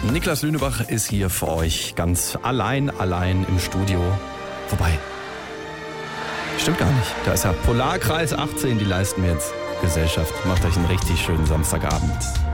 Niklas Lünebach ist hier für euch ganz allein im Studio. Wobei, stimmt gar nicht. Da ist ja Polarkreis 18, die leisten mir jetzt Gesellschaft. Macht euch einen richtig schönen Samstagabend.